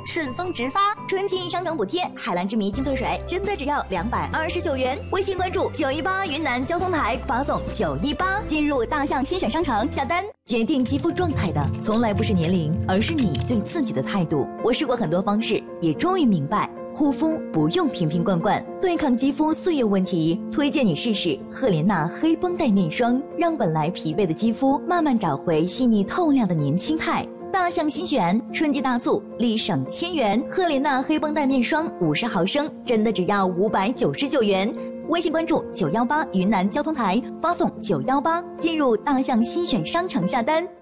顺丰直发，春季商城补贴，海蓝之谜精粹水真的只要229元。微信关注918云南交通台，发送918进入大象新选商城下单。决定肌肤状态的从来不是年龄，而是你对自己的态度。我试过很多方式，也终于明白，护肤不用瓶瓶罐罐，对抗肌肤岁月问题，推荐你试试赫莲娜黑绷带面霜，让本来疲惫的肌肤慢慢找回细腻透亮的年轻态。大象新选春季大促，立省1000元，赫莲娜黑绷带面霜50毫升，真的只要599元。微信关注918云南交通台，发送918进入大象新选商城下单。